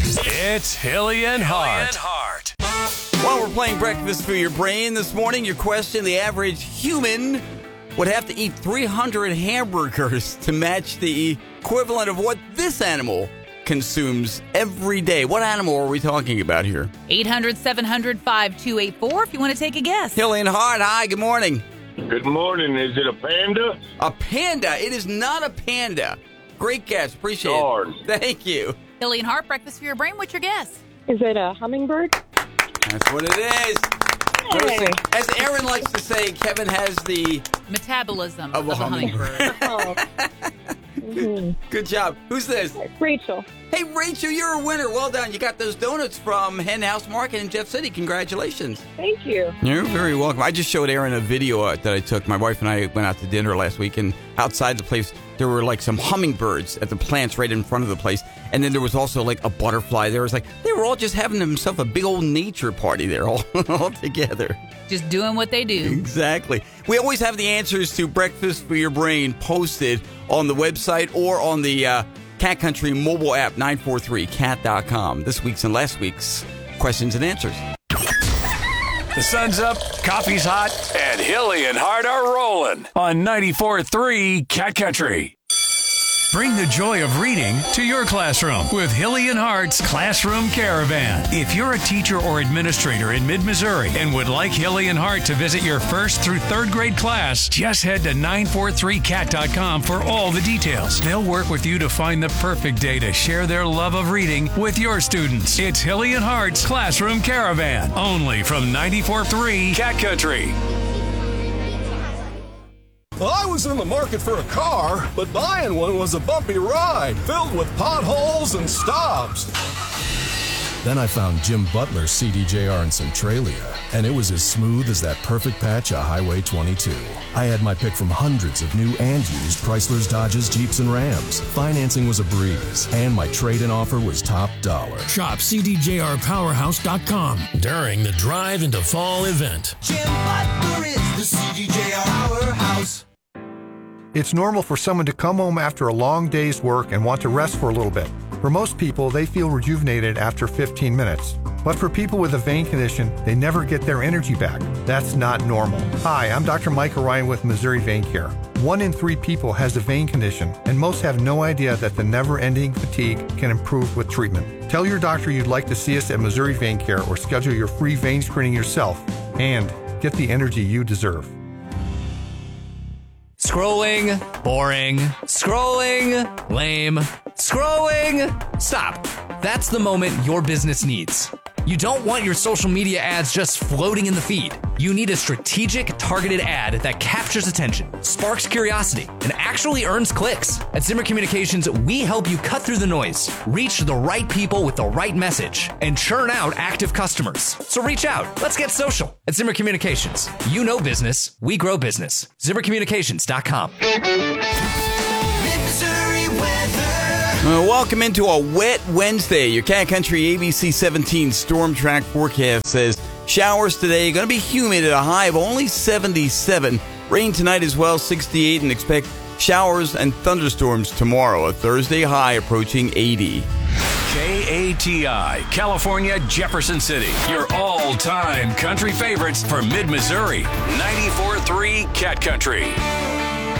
It's Hilly and Hart. Well, we're playing Breakfast for Your Brain this morning. Your question, the average human would have to eat 300 hamburgers to match the equivalent of what this animal consumes every day. What animal are we talking about here? 800-700-5284 if you want to take a guess. Hilly and Hart, hi, good morning. Good morning. Is it a panda? A panda. It is not a panda. Great guess. Appreciate Darn. it. Thank you. Hilly and Hart, Breakfast for Your Brain. What's your guess? Is it a hummingbird? That's what it is. Hey. As Aaron likes to say, Kevin has the Metabolism Of a of a hummingbird. Oh. good job. Who's this? Rachel. Hey, Rachel, you're a winner. Well done. You got those donuts from Hen House Market in Jeff City. Congratulations. Thank you. You're very welcome. I just showed Aaron a video that I took. My wife and I went out to dinner last week, and outside the place, there were like some hummingbirds at the plants right in front of the place. And then there was also like a butterfly. There was like, they were all just having themselves a big old nature party there all together. Just doing what they do. Exactly. We always have the answers to Breakfast for Your Brain posted on the website or on the Cat Country mobile app, 943cat.com. This week's and last week's questions and answers. The sun's up, coffee's hot, and Hilly and Hart are rolling on 94.3 Cat Country. Bring the joy of reading to your classroom with Hilly and Hart's Classroom Caravan. If you're a teacher or administrator in mid-Missouri and would like Hilly and Hart to visit your 1st through 3rd grade class, just head to 943cat.com for all the details. They'll work with you to find the perfect day to share their love of reading with your students. It's Hilly and Hart's Classroom Caravan, only from 94.3 Cat Country. Well, I was in the market for a car, but buying one was a bumpy ride, filled with potholes and stops. Then I found Jim Butler's CDJR in Centralia, and it was as smooth as that perfect patch of Highway 22. I had my pick from hundreds of new and used Chryslers, Dodges, Jeeps, and Rams. Financing was a breeze, and my trade-in offer was top dollar. Shop CDJRPowerhouse.com during the Drive into Fall event. Jim Butler is the CDJR Powerhouse. It's normal for someone to come home after a long day's work and want to rest for a little bit. For most people, they feel rejuvenated after 15 minutes. But for people with a vein condition, they never get their energy back. That's not normal. Hi, I'm Dr. Mike Orion with Missouri Vein Care. 1 in 3 people has a vein condition, and most have no idea that the never-ending fatigue can improve with treatment. Tell your doctor you'd like to see us at Missouri Vein Care or schedule your free vein screening yourself and get the energy you deserve. Scrolling, boring, scrolling, lame, scrolling. Stop. That's the moment your business needs. You don't want your social media ads just floating in the feed. You need a strategic, targeted ad that captures attention, sparks curiosity, and actually earns clicks. At Zimmer Communications, we help you cut through the noise, reach the right people with the right message, and churn out active customers. So reach out. Let's get social. At Zimmer Communications, you know business, we grow business. ZimmerCommunications.com. Missouri weather. Welcome into a wet Wednesday. Your Cat Country ABC 17 Storm Track forecast says showers today, going to be humid at a high of only 77. Rain tonight as well, 68, and expect showers and thunderstorms tomorrow. A Thursday high approaching 80. KATI, California, Jefferson City. Your all-time country favorites for mid-Missouri. 94.3 Cat Country.